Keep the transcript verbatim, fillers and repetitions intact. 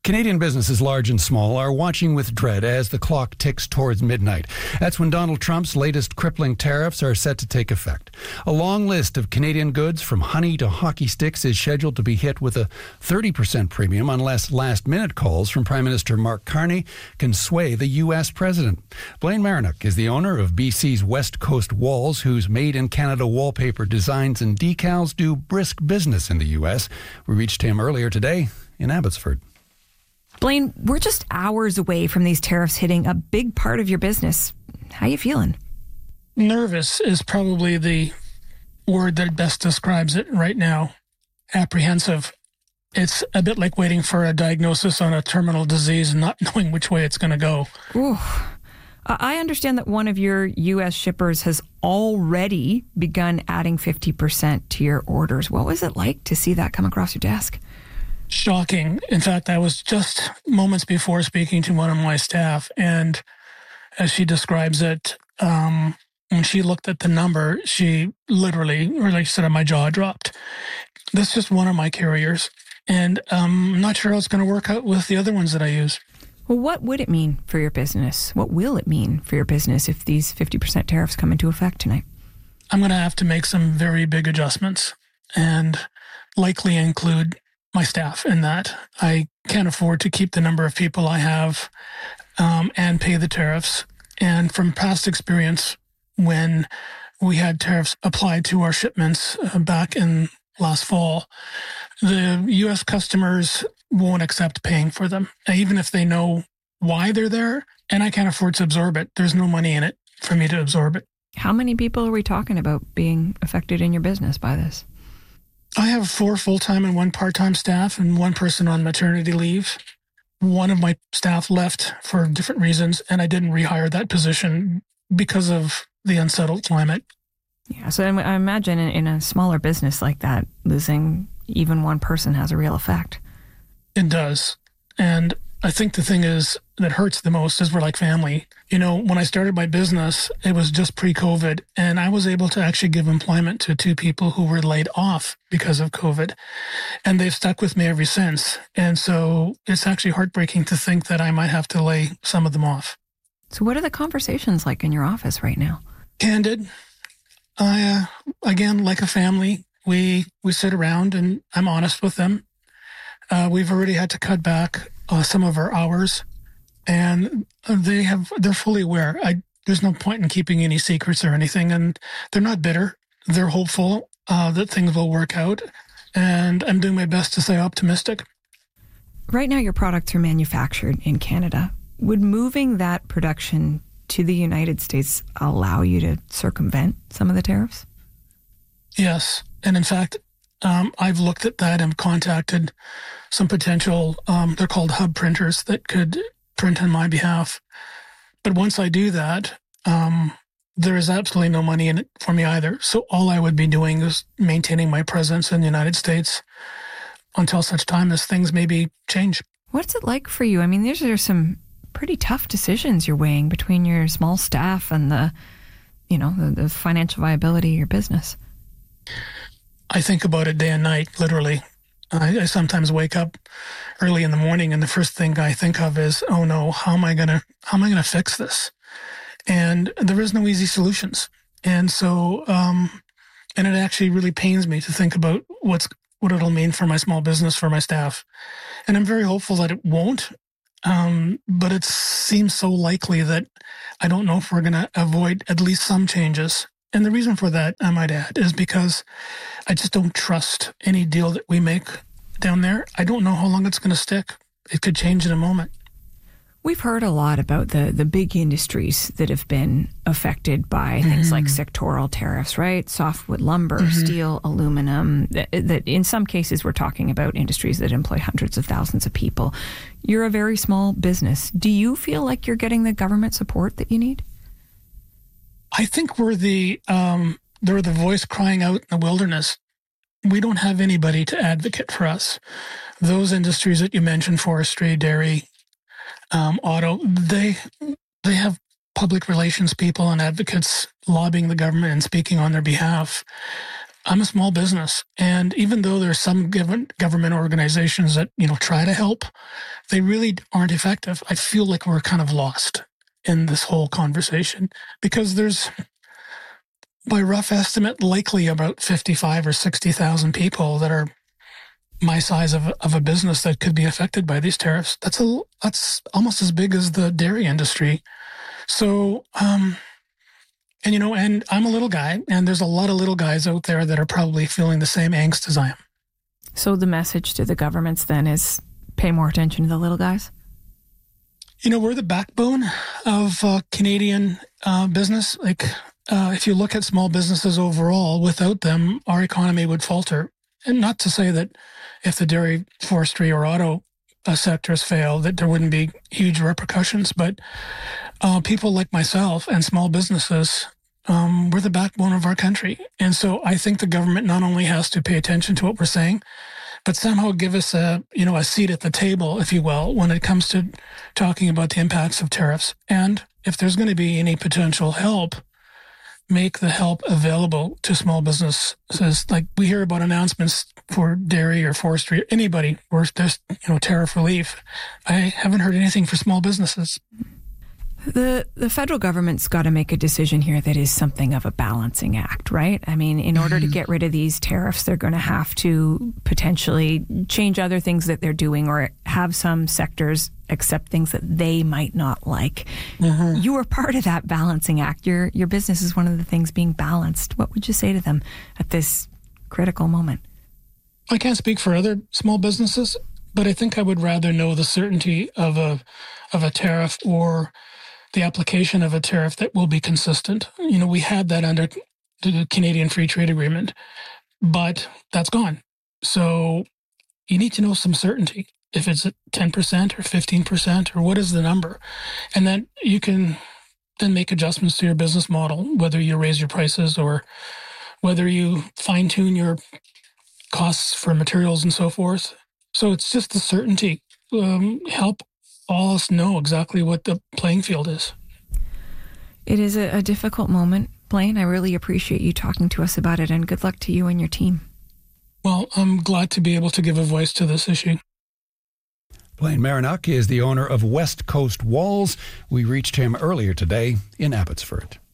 Canadian businesses, large and small, are watching with dread as the clock ticks towards midnight. That's when Donald Trump's latest crippling tariffs are set to take effect. A long list of Canadian goods, from honey to hockey sticks, is scheduled to be hit with a thirty percent premium unless last-minute calls from Prime Minister Mark Carney can sway the U S president. Blaine Marinock is the owner of B C's West Coast Walls, whose made-in-Canada wallpaper designs and decals do brisk business in the U S. We reached him earlier today in Abbotsford. Blaine, we're just hours away from these tariffs hitting a big part of your business. How you feeling? Nervous is probably the word that best describes it right now. Apprehensive. It's a bit like waiting for a diagnosis on a terminal disease and not knowing which way it's going to go. Ooh. I understand that one of your U S shippers has already begun adding fifty percent to your orders. What was it like to see that come across your desk? Shocking. In fact, I was just moments before speaking to one of my staff, and as she describes it, um, when she looked at the number, she literally, or like she said, my jaw dropped. That's just one of my carriers, and um, I'm not sure how it's going to work out with the other ones that I use. Well, what would it mean for your business? What will it mean for your business if these fifty percent tariffs come into effect tonight? I'm going to have to make some very big adjustments and likely include my staff in that. I can't afford to keep the number of people I have um, and pay the tariffs. And from past experience, when we had tariffs applied to our shipments uh, back in last fall, the U S customers won't accept paying for them, even if they know why they're there, and I can't afford to absorb it. There's no money in it for me to absorb it. How many people are we talking about being affected in your business by this? I have four full-time and one part-time staff and one person on maternity leave. One of my staff left for different reasons, and I didn't rehire that position because of the unsettled climate. Yeah, so I imagine in a smaller business like that, losing even one person has a real effect. It does. And I think the thing is that hurts the most is we're like family. You know, when I started my business, it was just pre-COVID, and I was able to actually give employment to two people who were laid off because of COVID, and they've stuck with me ever since. And so it's actually heartbreaking to think that I might have to lay some of them off. So what are the conversations like in your office right now? Candid. I, uh, again, like a family, we, we sit around and I'm honest with them. Uh, we've already had to cut back uh, some of our hours, and they have, they're fully aware. I, there's no point in keeping any secrets or anything, and they're not bitter. They're hopeful uh, that things will work out, and I'm doing my best to stay optimistic. Right now, your products are manufactured in Canada. Would moving that production to the United States allow you to circumvent some of the tariffs? Yes, and in fact, Um, I've looked at that and contacted some potential, um, they're called hub printers that could print on my behalf. But once I do that, um, there is absolutely no money in it for me either. So all I would be doing is maintaining my presence in the United States until such time as things maybe change. What's it like for you? I mean, these are some pretty tough decisions you're weighing between your small staff and the, you know, the, the financial viability of your business. I think about it day and night, literally. I, I sometimes wake up early in the morning, and the first thing I think of is, "Oh no, how am I gonna how am I gonna fix this?" And there is no easy solutions. And so, um, and it actually really pains me to think about what's what it'll mean for my small business, for my staff. And I'm very hopeful that it won't. Um, but it seems so likely that I don't know if we're gonna avoid at least some changes. And the reason for that, I might add, is because I just don't trust any deal that we make down there. I don't know how long it's going to stick. It could change in a moment. We've heard a lot about the, the big industries that have been affected by mm-hmm. things like sectoral tariffs, right? Softwood lumber, mm-hmm. steel, aluminum, that, that in some cases we're talking about industries that employ hundreds of thousands of people. You're a very small business. Do you feel like you're getting the government support that you need? I think we're the um, they're the voice crying out in the wilderness. We don't have anybody to advocate for us. Those industries that you mentioned, forestry, dairy, um, auto, they they have public relations people and advocates lobbying the government and speaking on their behalf. I'm a small business, and even though there's some government organizations that, you know, try to help, they really aren't effective. I feel like we're kind of lost in this whole conversation because there's, by rough estimate, likely about fifty-five or sixty thousand people that are my size of, of a business that could be affected by these tariffs. That's a that's almost as big as the dairy industry. So, um, and you know, and I'm a little guy, and there's a lot of little guys out there that are probably feeling the same angst as I am. So the message to the governments then is pay more attention to the little guys? You know, we're the backbone of uh, Canadian uh, business. Like, uh, if you look at small businesses overall, without them, our economy would falter. And not to say that if the dairy, forestry, or auto uh, sectors fail, that there wouldn't be huge repercussions. But uh, people like myself and small businesses, um, we're the backbone of our country. And so I think the government not only has to pay attention to what we're saying, but somehow give us a, you know, a seat at the table, if you will, when it comes to talking about the impacts of tariffs. And if there's going to be any potential help, make the help available to small businesses. Like, we hear about announcements for dairy or forestry, anybody where there's, you know, tariff relief. I haven't heard anything for small businesses. The the federal government's got to make a decision here that is something of a balancing act, right? I mean, in order to get rid of these tariffs, they're going to have to potentially change other things that they're doing or have some sectors accept things that they might not like. Mm-hmm. You are part of that balancing act. Your your business is one of the things being balanced. What would you say to them at this critical moment? I can't speak for other small businesses, but I think I would rather know the certainty of a of a tariff or the application of a tariff that will be consistent. You know, we had that under the Canadian Free Trade Agreement, but that's gone. So you need to know some certainty, if it's at ten percent or fifteen percent or what is the number. And then you can then make adjustments to your business model, whether you raise your prices or whether you fine tune your costs for materials and so forth. So it's just the certainty. Um, help all us know exactly what the playing field is. It is a, a difficult moment, Blaine. I really appreciate you talking to us about it, and good luck to you and your team. Well, I'm glad to be able to give a voice to this issue. Blaine Marinuck is the owner of West Coast Walls. We reached him earlier today in Abbotsford.